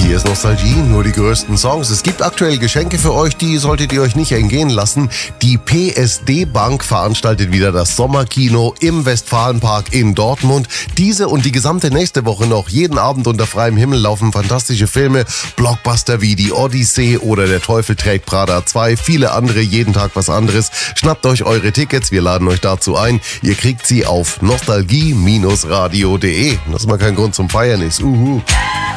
Hier ist Nostalgie, nur die größten Songs. Es gibt aktuell Geschenke für euch, die solltet ihr euch nicht entgehen lassen. Die PSD Bank veranstaltet wieder das Sommerkino im Westfalenpark in Dortmund. Diese und die gesamte nächste Woche noch. Jeden Abend unter freiem Himmel laufen fantastische Filme, Blockbuster wie Die Odyssee oder Der Teufel trägt Prada 2, viele andere, jeden Tag was anderes. Schnappt euch eure Tickets, wir laden euch dazu ein. Ihr kriegt sie auf nostalgie-radio.de. Das ist mal kein Grund zum Feiern ist.